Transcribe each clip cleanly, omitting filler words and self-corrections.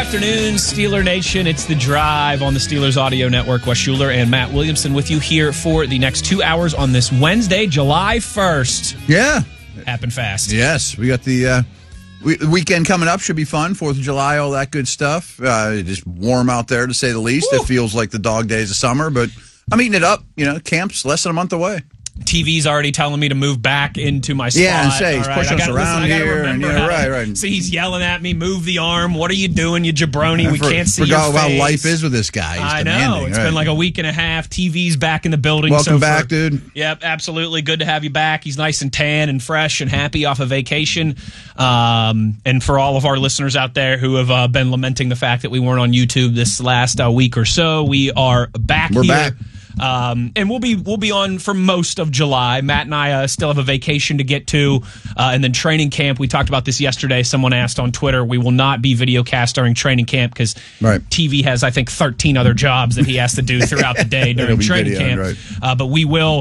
afternoon, Steeler Nation. It's The Drive on the Steelers Audio Network. Wes Schuler and Matt Williamson with you here for the next 2 hours on this Wednesday, July 1st. Yeah. Happened fast. Yes. We got the weekend coming up. Should be fun. 4th of July, all that good stuff. Just warm out there, to say the least. Woo. It feels like the dog days of summer, but I'm eating it up. You know, camp's less than a month away. TV's already telling me to move back into my spot. Yeah, and say he's All pushing us around here. And, right. See, he's yelling at me, move the arm. What are you doing, you jabroni? We can't see your face. Forgot how life is with this guy. He's I demanding, know. It's been like a week and a half. TV's back in the building. Welcome back, dude. Yep, absolutely. Good to have you back. He's nice and tan and fresh and happy off of vacation. And for all of our listeners out there who have been lamenting the fact that we weren't on YouTube this last week or so, we are back here. We're back. And we'll be on for most of July. Matt and I still have a vacation to get to, and then training camp. We talked about this yesterday. Someone asked on Twitter. We will not be videocast during training camp because TV has, I think, 13 other jobs that he has to do throughout the day during training camp. Right. But we will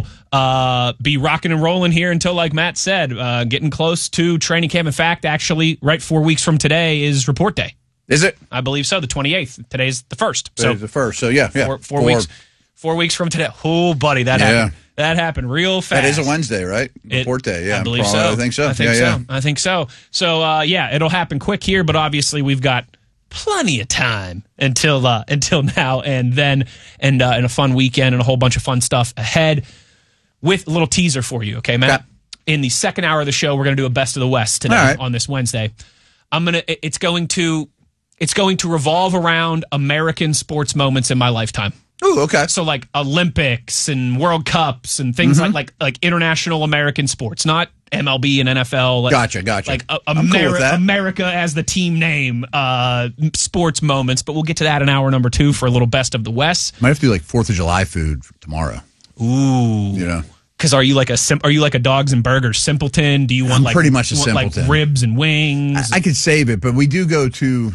be rocking and rolling here until, like Matt said, getting close to training camp. In fact, actually, right 4 weeks from today is report day. Is it? I believe so. The 28th. Today's the 1st. Today's the 1st. So yeah, four weeks. 4 weeks from today. Oh, buddy, that happened. That happened real fast. That is a Wednesday, right? Report day, yeah. I believe so. I think so. I think so. So, it'll happen quick here, but obviously we've got plenty of time until now and then, and a fun weekend and a whole bunch of fun stuff ahead. With a little teaser for you, okay, Matt? Okay. In the second hour of the show, we're going to do a Best of the West today on this Wednesday. It's going to revolve around American sports moments in my lifetime. Ooh, okay. So like Olympics and World Cups and things like international American sports, not MLB and NFL. Gotcha. Like cool with that. America as the team name, sports moments. But we'll get to that in hour number 2 for a little Best of the West. Might have to do like 4th of July food tomorrow. Ooh. You know. Because are you like a dogs and burgers simpleton? Do you want pretty much a simpleton, like ribs and wings? I could save it, but we do go to.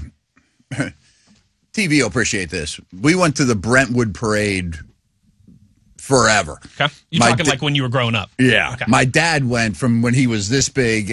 TV will appreciate this. We went to the Brentwood Parade forever. Okay. You're talking like when you were growing up. Yeah. Okay. My dad went from when he was this big